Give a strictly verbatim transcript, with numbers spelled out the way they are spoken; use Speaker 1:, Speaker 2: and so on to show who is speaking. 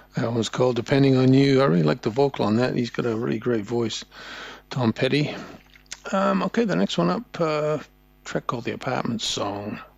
Speaker 1: That one was called Depending on You. I really like the vocal on that. He's got a really great voice, Tom Petty. Um, okay, the next one up, uh, track called The Apartment Song.